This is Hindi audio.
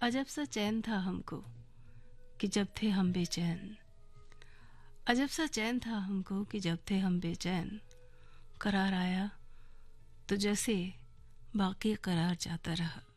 अजब सा चैन था हमको कि जब थे हम बेचैन। अजब सा चैन था हमको कि जब थे हम बेचैन। करार आया तो जैसे बाकी करार जाता रहा।